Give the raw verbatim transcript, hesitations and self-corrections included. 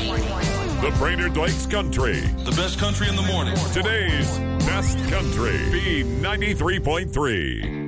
The Brainerd Lakes Country. The best country in the morning. Today's best country. B ninety-three point three.